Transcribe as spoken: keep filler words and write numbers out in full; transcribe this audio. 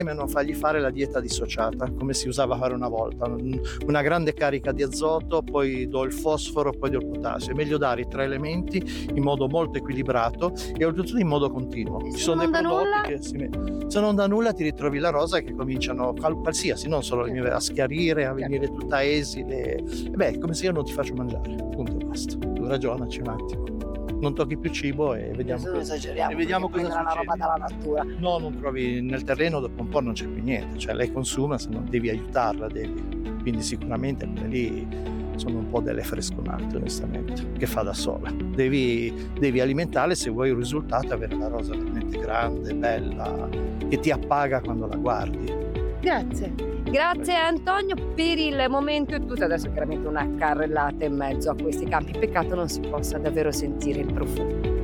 ma non fargli fare la dieta dissociata, come si usava a fare una volta, una grande carica di azoto, poi do il fosforo, poi do il potassio. È meglio dare i tre elementi in modo molto equilibrato e oltretutto in modo continuo. Ci sono dei prodotti che si mettono. Se non da nulla ti ritrovi la rosa che cominciano, qualsiasi, non solo a schiarire, a venire tutta esile. E beh, è come se io non ti faccio mangiare, punto e basta. Tu ragionaci un attimo. Non tocchi più cibo e vediamo, non esageriamo, e vediamo cosa succede. La roba dalla natura. No, non trovi nel terreno, dopo un po' non c'è più niente, cioè lei consuma, se non devi aiutarla, devi. Quindi sicuramente quelle lì sono un po' delle fresconate, onestamente, che fa da sola. Devi, devi alimentarle se vuoi un risultato, avere la rosa veramente grande, bella, che ti appaga quando la guardi. Grazie. Grazie Antonio per il momento è tutto. Adesso chiaramente una carrellata in mezzo a questi campi. Peccato non si possa davvero sentire il profumo.